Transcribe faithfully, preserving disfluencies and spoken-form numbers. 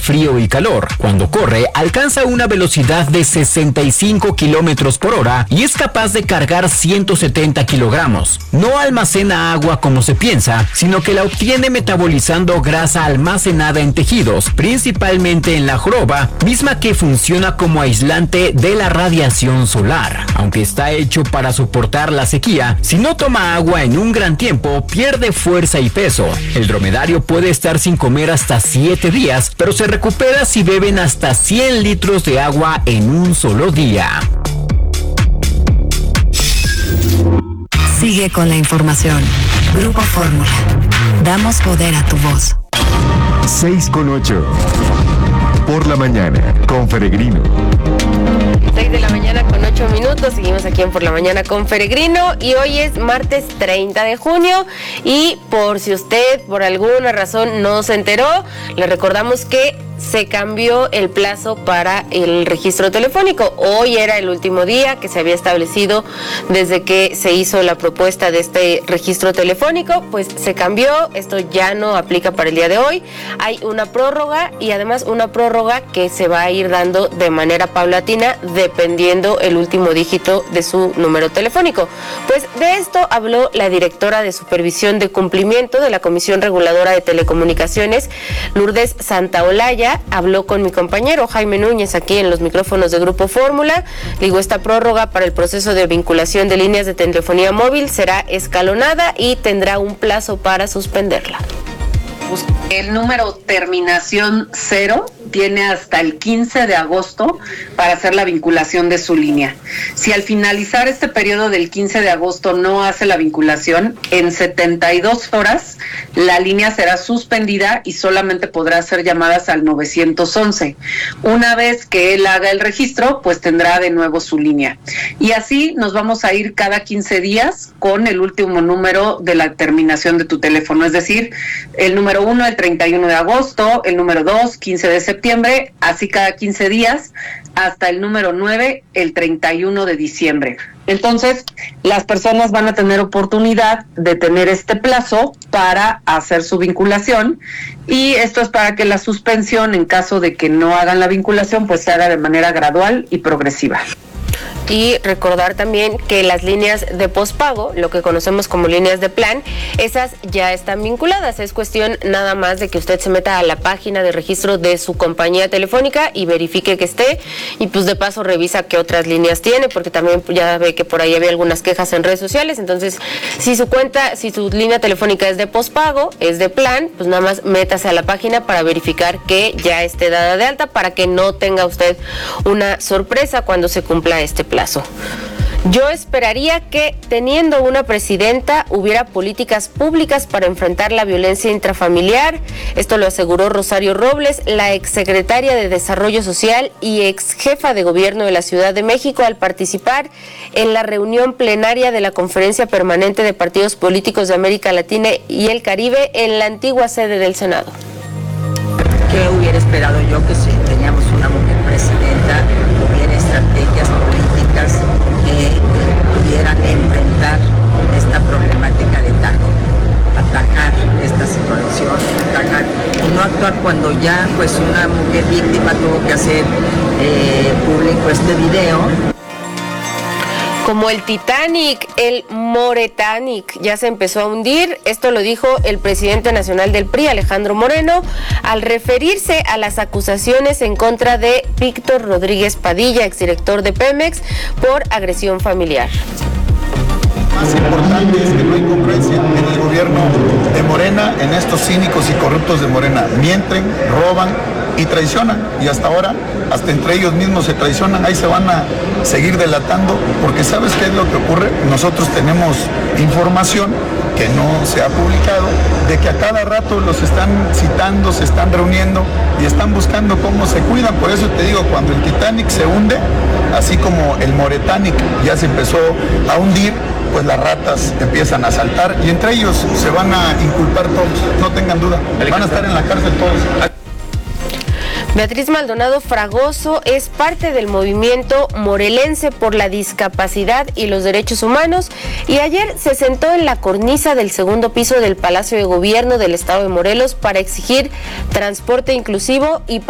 frío y calor. Cuando corre, alcanza una velocidad de sesenta y cinco kilómetros por hora y es capaz de cargar ciento setenta kilogramos. No almacena agua como se piensa, sino que la obtiene metabolizando grasa almacenada en tejidos, principalmente en la joroba, misma que funciona como aislante de la radiación solar. Aunque está hecho para soportar la sequía, si no toma agua en un gran tiempo, pierde fuerza y peso. El dromedario puede estar sin comer hasta siete días, pero se recupera si beben hasta cien litros de agua en un solo día. Sigue con la información. Grupo Fórmula. Damos poder a tu voz. seis con ocho. Por la mañana, con Peregrino. seis de la mañana con ocho minutos, seguimos aquí en Por la Mañana con Peregrino y hoy es martes treinta de junio y por si usted por alguna razón no se enteró, le recordamos que se cambió el plazo para el registro telefónico. Hoy era el último día que se había establecido desde que se hizo la propuesta de este registro telefónico, pues se cambió, esto ya no aplica para el día de hoy. Hay una prórroga y además una prórroga que se va a ir dando de manera paulatina dependiendo el último dígito de su número telefónico. Pues de esto habló la directora de Supervisión de Cumplimiento de la Comisión Reguladora de Telecomunicaciones, Lourdes Santaolalla. Habló con mi compañero Jaime Núñez aquí en los micrófonos de Grupo Fórmula. Digo, esta prórroga para el proceso de vinculación de líneas de telefonía móvil será escalonada y tendrá un plazo para suspenderla. El número terminación cero tiene hasta el quince de agosto para hacer la vinculación de su línea. Si al finalizar este periodo del quince de agosto no hace la vinculación, en setenta y dos horas la línea será suspendida y solamente podrá hacer llamadas al nueve once. Una vez que él haga el registro, pues tendrá de nuevo su línea. Y así nos vamos a ir cada quince días con el último número de la terminación de tu teléfono, es decir, el número uno el treinta y uno de agosto, el número dos, quince de septiembre, así cada quince días, hasta el número nueve, el treinta y uno de diciembre. Entonces, las personas van a tener oportunidad de tener este plazo para hacer su vinculación y esto es para que la suspensión, en caso de que no hagan la vinculación, pues se haga de manera gradual y progresiva. Y recordar también que las líneas de pospago, lo que conocemos como líneas de plan, esas ya están vinculadas. Es cuestión nada más de que usted se meta a la página de registro de su compañía telefónica y verifique que esté. Y pues de paso revisa qué otras líneas tiene, porque también ya ve que por ahí había algunas quejas en redes sociales. Entonces, si su cuenta, si su línea telefónica es de pospago, es de plan, pues nada más métase a la página para verificar que ya esté dada de alta, para que no tenga usted una sorpresa cuando se cumpla este plazo. Yo esperaría que, teniendo una presidenta, hubiera políticas públicas para enfrentar la violencia intrafamiliar. Esto lo aseguró Rosario Robles, la exsecretaria de Desarrollo Social y ex jefa de gobierno de la Ciudad de México, al participar en la reunión plenaria de la Conferencia Permanente de Partidos Políticos de América Latina y el Caribe en la antigua sede del Senado. ¿Qué hubiera esperado yo? Que si teníamos una mujer presidenta, hubiera estrategias políticas que pudieran enfrentar esta problemática de tajo, atajar esta situación, atajar y no actuar cuando ya pues una mujer víctima tuvo que hacer eh, público este video. Como el Titanic, el Moretanic ya se empezó a hundir. Esto lo dijo el presidente nacional del P R I, Alejandro Moreno, al referirse a las acusaciones en contra de Víctor Rodríguez Padilla, exdirector de Pemex, por agresión familiar. Más importante es que no hay congruencia en el gobierno de Morena, en estos cínicos y corruptos de Morena. Mienten, roban y traicionan, y hasta ahora, hasta entre ellos mismos se traicionan. Ahí se van a seguir delatando, porque ¿sabes qué es lo que ocurre? Nosotros tenemos información que no se ha publicado, de que a cada rato los están citando, se están reuniendo y están buscando cómo se cuidan. Por eso te digo, cuando el Titanic se hunde, así como el Moretanic ya se empezó a hundir, pues las ratas empiezan a saltar y entre ellos se van a inculpar todos, no tengan duda, van a estar en la cárcel todos. Beatriz Maldonado Fragoso es parte del movimiento morelense por la discapacidad y los derechos humanos y ayer se sentó en la cornisa del segundo piso del Palacio de Gobierno del Estado de Morelos para exigir transporte inclusivo y